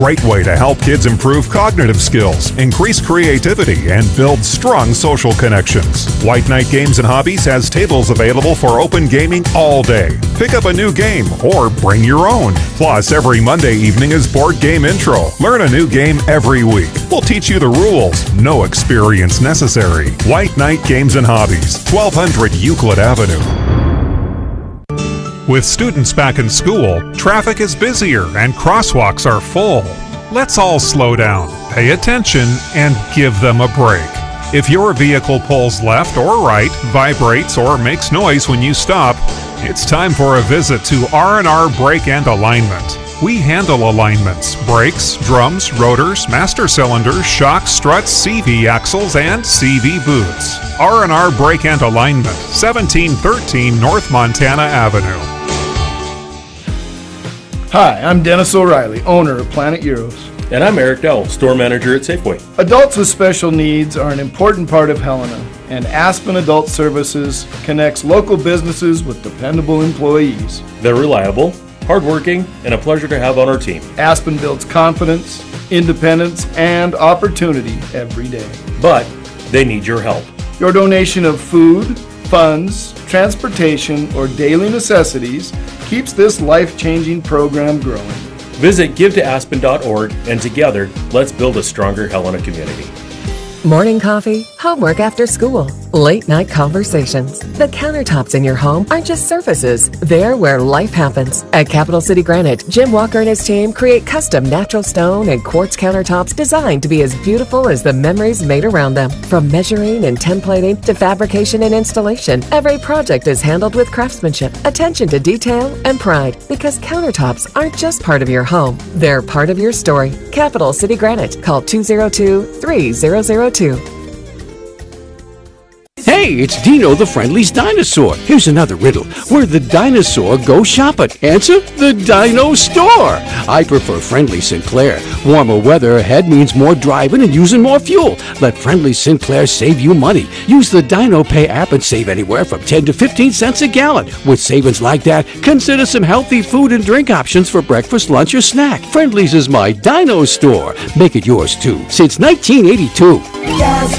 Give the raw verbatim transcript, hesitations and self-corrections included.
Great way to help kids improve cognitive skills, increase creativity, and build strong social connections. White Knight Games and Hobbies has tables available for open gaming all day. Pick up a new game or bring your own. Plus, every Monday evening is Board Game Intro. Learn a new game every week. We'll teach you the rules. No experience necessary. White Knight Games and Hobbies, twelve hundred Euclid Avenue. With students back in school, traffic is busier and crosswalks are full. Let's all slow down, pay attention, and give them a break. If your vehicle pulls left or right, vibrates, or makes noise when you stop, it's time for a visit to R and R Brake and Alignment. We handle alignments, brakes, drums, rotors, master cylinders, shocks, struts, C V axles, and C V boots. R and R Brake and Alignment, seventeen thirteen North Montana Avenue. Hi, I'm Dennis O'Reilly, owner of Planet Euros. And I'm Eric Dowell, store manager at Safeway. Adults with special needs are an important part of Helena, and Aspen Adult Services connects local businesses with dependable employees. They're reliable, hardworking, and a pleasure to have on our team. Aspen builds confidence, independence, and opportunity every day. But they need your help. Your donation of food, funds, transportation, or daily necessities keeps this life-changing program growing. Visit give to aspen dot org and together, let's build a stronger Helena community. Morning coffee, homework after school, late night conversations. The countertops in your home aren't just surfaces. They're where life happens. At Capital City Granite, Jim Walker and his team create custom natural stone and quartz countertops designed to be as beautiful as the memories made around them. From measuring and templating to fabrication and installation, every project is handled with craftsmanship, attention to detail, and pride. Because countertops aren't just part of your home, they're part of your story. Capital City Granite. Call two oh two, three thousand two. Hey, it's Dino the Friendly's Dinosaur. Here's another riddle. Where the dinosaur go shopping? Answer, the Dino Store. I prefer Friendly Sinclair. Warmer weather ahead means more driving and using more fuel. Let Friendly Sinclair save you money. Use the Dino Pay app and save anywhere from ten to fifteen cents a gallon. With savings like that, consider some healthy food and drink options for breakfast, lunch, or snack. Friendly's is my Dino Store. Make it yours too. Since nineteen eighty-two. Gas